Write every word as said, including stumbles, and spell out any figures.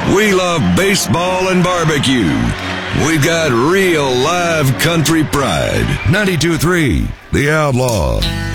We love baseball and barbecue. We've got real live country pride. ninety-two point three The Outlaw.